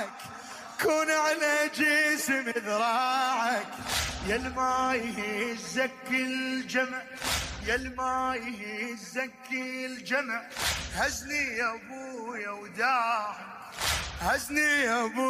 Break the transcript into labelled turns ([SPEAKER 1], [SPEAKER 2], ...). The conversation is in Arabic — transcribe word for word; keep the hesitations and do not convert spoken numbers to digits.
[SPEAKER 1] كون على جسم ذراعك، يا الماي الزكي الجمع، يا الماي الزكي الجمع، هزني يا ابويا وداعك، هزني يا ابويا